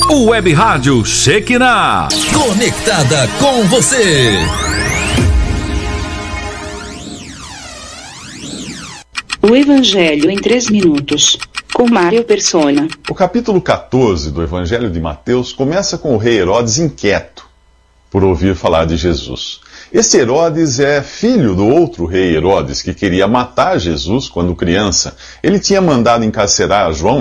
Web Rádio Shekinah. Conectada com você. O Evangelho em 3 minutos, com Mário Persona. O capítulo 14 do Evangelho de Mateus começa com o rei Herodes inquieto por ouvir falar de Jesus. Este Herodes é filho do outro rei Herodes, que queria matar Jesus quando criança. Ele tinha mandado encarcerar a João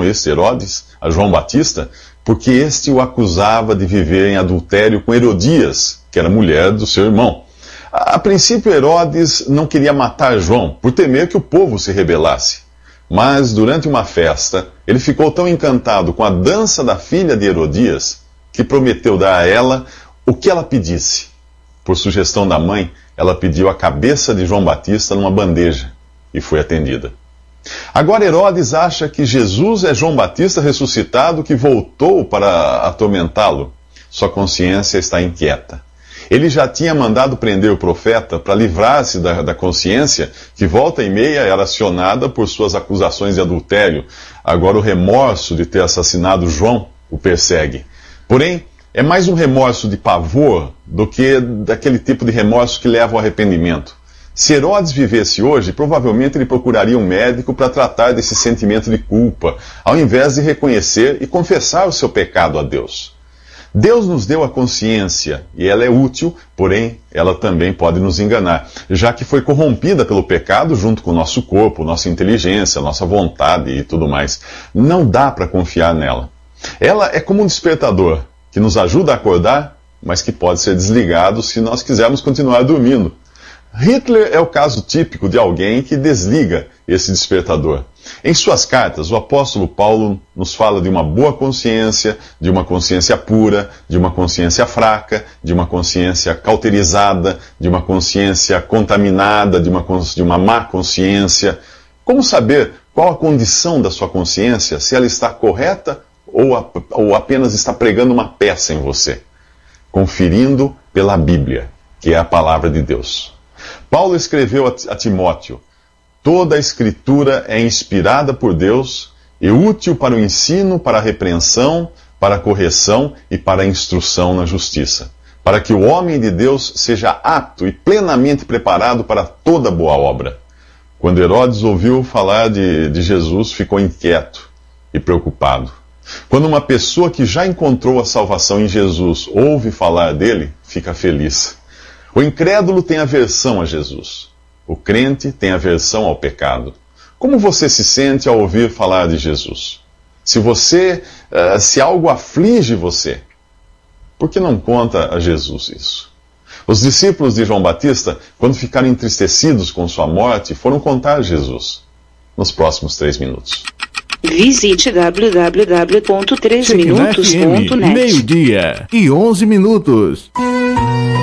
Batista, porque este o acusava de viver em adultério com Herodias, que era mulher do seu irmão. A princípio, Herodes não queria matar João, por temer que o povo se rebelasse. Mas, durante uma festa, ele ficou tão encantado com a dança da filha de Herodias, que prometeu dar a ela o que ela pedisse. Por sugestão da mãe, ela pediu a cabeça de João Batista numa bandeja, e foi atendida. Agora Herodes acha que Jesus é João Batista ressuscitado que voltou para atormentá-lo. Sua consciência está inquieta. Ele já tinha mandado prender o profeta para livrar-se da consciência, que volta e meia era acionada por suas acusações de adultério. Agora o remorso de ter assassinado João o persegue. Porém, é mais um remorso de pavor do que daquele tipo de remorso que leva ao arrependimento. Se Herodes vivesse hoje, provavelmente ele procuraria um médico para tratar desse sentimento de culpa, ao invés de reconhecer e confessar o seu pecado a Deus. Deus nos deu a consciência, e ela é útil, porém, ela também pode nos enganar, já que foi corrompida pelo pecado junto com o nosso corpo, nossa inteligência, nossa vontade e tudo mais. Não dá para confiar nela. Ela é como um despertador, que nos ajuda a acordar, mas que pode ser desligado se nós quisermos continuar dormindo. Hitler é o caso típico de alguém que desliga esse despertador. Em suas cartas, o apóstolo Paulo nos fala de uma boa consciência, de uma consciência pura, de uma consciência fraca, de uma consciência cauterizada, de uma consciência contaminada, de uma má consciência. Como saber qual a condição da sua consciência, se ela está correta ou apenas está pregando uma peça em você? Conferindo pela Bíblia, que é a palavra de Deus. Paulo escreveu a Timóteo: toda a Escritura é inspirada por Deus e útil para o ensino, para a repreensão, para a correção e para a instrução na justiça, para que o homem de Deus seja apto e plenamente preparado para toda boa obra. Quando Herodes ouviu falar de Jesus, ficou inquieto e preocupado. Quando uma pessoa que já encontrou a salvação em Jesus ouve falar dele, fica feliz. O incrédulo tem aversão a Jesus. O crente tem aversão ao pecado. Como você se sente ao ouvir falar de Jesus? Se algo aflige você, por que não conta a Jesus isso? Os discípulos de João Batista, quando ficaram entristecidos com sua morte, foram contar a Jesus. Nos próximos 3 minutos. Visite www.3minutos.net. 12:11.